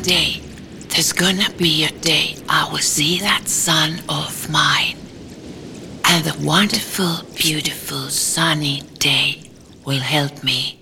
day. There's gonna be a day I will see that sun of mine. And the wonderful, beautiful, sunny day will help me